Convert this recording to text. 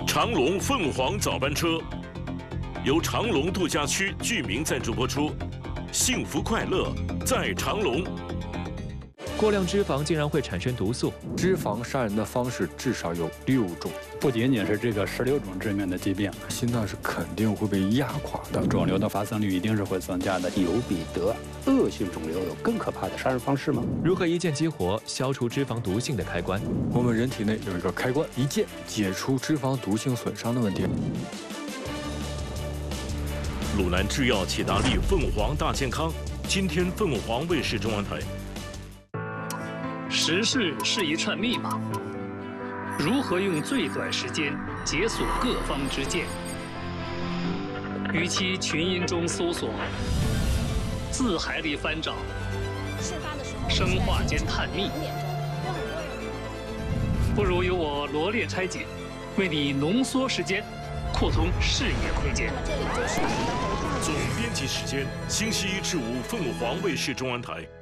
长隆凤凰早班车由长隆度假区居民赞助播出，幸福快乐在长隆。 过量脂肪竟然会产生毒素， 脂肪杀人的方式至少有6种， 不仅仅是这个16种致命的疾病， 心脏是肯定会被压垮的， 肿瘤的发生率一定是会增加的。 有比得恶性肿瘤有更可怕的杀人方式吗？ 如何一键激活消除脂肪毒性的开关？ 我们人体内有一个开关，一键解除脂肪毒性损伤的问题。 鲁南制药启达利凤凰大健康，今天凤凰卫视中央台。 时事是一串密码，如何用最短时间解锁各方之见？与其群音中搜索，字海里翻找，生化间探秘，不如由我罗列拆解，为你浓缩时间，扩通视野空间。 总编辑时间，星期一至五，凤凰卫视中央台。